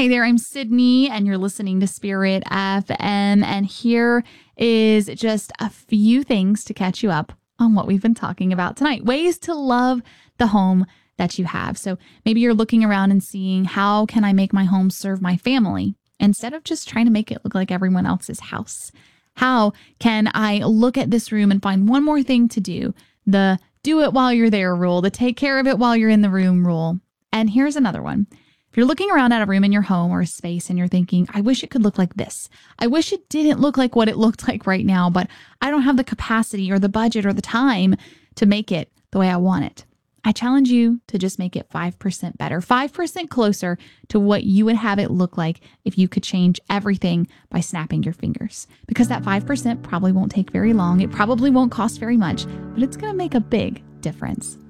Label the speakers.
Speaker 1: Hey there, I'm Sydney, and you're listening to Spirit FM. And here is just a few things to catch you up on what we've been talking about tonight. Ways to love the home that you have. So maybe you're looking around and seeing, how can I make my home serve my family instead of just trying to make it look like everyone else's house? How can I look at this room and find one more thing to do? The do it while you're there rule, the take care of it while you're in the room rule. And here's another one. If you're looking around at a room in your home or a space and you're thinking, I wish it could look like this. I wish it didn't look like what it looked like right now, but I don't have the capacity or the budget or the time to make it the way I want it. I challenge you to just make it 5% better, 5% closer to what you would have it look like if you could change everything by snapping your fingers. Because that 5% probably won't take very long. It probably won't cost very much, but it's going to make a big difference.